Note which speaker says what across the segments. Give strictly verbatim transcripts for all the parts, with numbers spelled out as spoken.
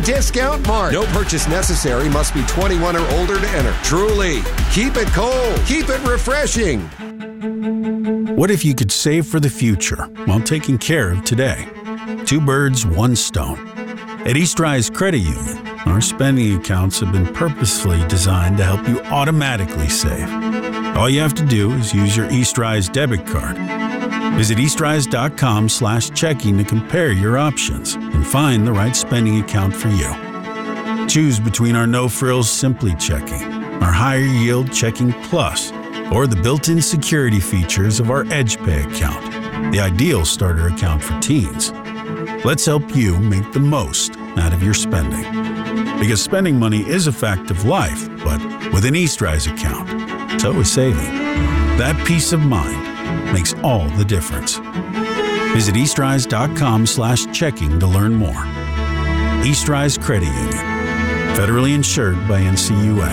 Speaker 1: Discount Mart. No purchase necessary. Must be twenty-one or older to enter. Truly, keep it cold. Keep it refreshing.
Speaker 2: What if you could save for the future while taking care of today? Two birds, one stone. At Eastrise Credit Union, our spending accounts have been purposefully designed to help you automatically save. All you have to do is use your Eastrise debit card. Visit eastrise.com slash checking to compare your options and find the right spending account for you. Choose between our no-frills Simply Checking, our higher yield Checking Plus, or the built-in security features of our EdgePay account, the ideal starter account for teens. Let's help you make the most out of your spending. Because spending money is a fact of life, but with an Eastrise account, so is saving. That peace of mind makes all the difference. Visit eastrise.com slash checking to learn more. Eastrise Credit Union. Federally insured by N C U A.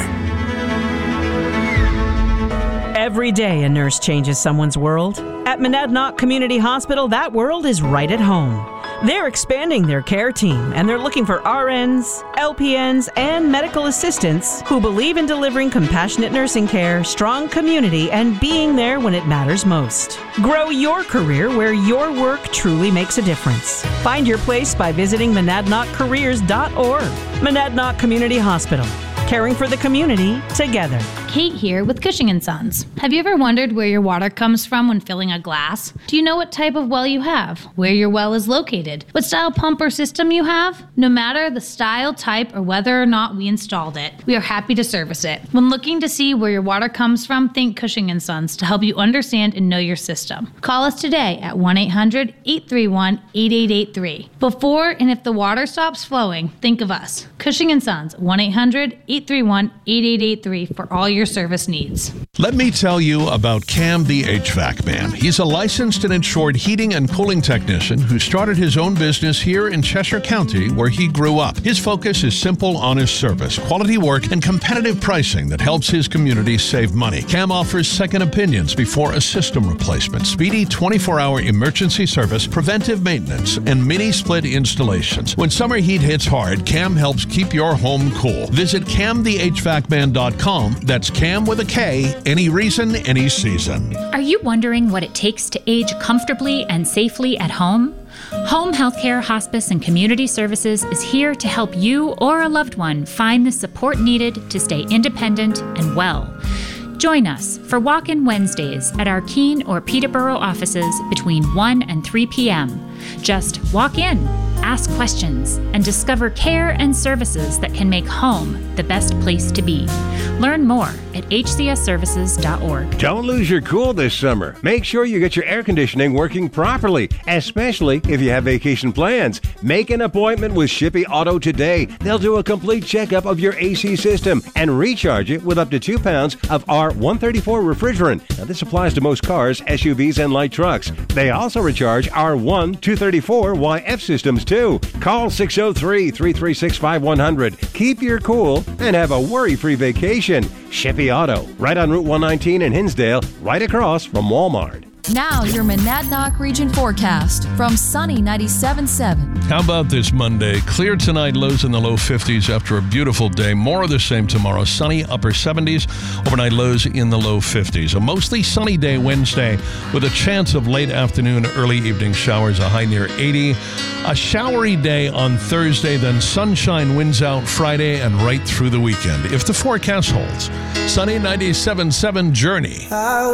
Speaker 3: Every day a nurse changes someone's world. At Monadnock Community Hospital, that world is right at home. They're expanding their care team, and they're looking for R Ns, L P Ns, and medical assistants who believe in delivering compassionate nursing care, strong community, and being there when it matters most. Grow your career where your work truly makes a difference. Find your place by visiting monadnock careers dot org. Monadnock Community Hospital. Caring for the community together.
Speaker 4: Kate here with Cushing and Sons. Have you ever wondered where your water comes from when filling a glass? Do you know what type of well you have? Where your well is located? What style pump or system you have? No matter the style, type, or whether or not we installed it, we are happy to service it. When looking to see where your water comes from, think Cushing and Sons to help you understand and know your system. Call us today at one eight hundred, eight three one, eight eight eight three. Before and if the water stops flowing, think of us. Cushing and Sons, one eight hundred, eight three one, eight eight eight three for all your service needs.
Speaker 5: Let me tell you about Cam the H V A C Man. He's a licensed and insured heating and cooling technician who started his own business here in Cheshire County where he grew up. His focus is simple, honest service, quality work, and competitive pricing that helps his community save money. Cam offers second opinions before a system replacement, speedy twenty-four hour emergency service, preventive maintenance, and mini split installations. When summer heat hits hard, Cam helps keep your home cool. Visit cam the h vac man dot com. That's Cam with a K, any reason, any season.
Speaker 6: Are you wondering what it takes to age comfortably and safely at home? Home Healthcare, Hospice, and Community Services is here to help you or a loved one find the support needed to stay independent and well. Join us for Walk-In Wednesdays at our Keene or Peterborough offices between one and three p.m. Just walk in, ask questions, and discover care and services that can make home the best place to be. Learn more at h c s services dot org.
Speaker 7: Don't lose your cool this summer. Make sure you get your air conditioning working properly, especially if you have vacation plans. Make an appointment with Shippey Auto today. They'll do a complete checkup of your A C system and recharge it with up to two pounds of R one thirty-four refrigerant. Now, this applies to most cars, S U Vs, and light trucks. They also recharge R one two thirty-four Y F systems, too. Call six oh three, three three six, five one zero zero. Keep your cool and have a worry-free vacation. Shippey Auto, right on Route one nineteen in Hinsdale, right across from Walmart.
Speaker 8: Now your Monadnock region forecast from Sunny ninety-seven point seven.
Speaker 5: How about this Monday? Clear tonight, lows in the low fifties after a beautiful day. More of the same tomorrow. Sunny, upper seventies. Overnight lows in the low fifties. A mostly sunny day Wednesday with a chance of late afternoon, early evening showers, a high near eighty. A showery day on Thursday, then sunshine winds out Friday and right through the weekend, if the forecast holds. Sunny ninety-seven point seven Journey.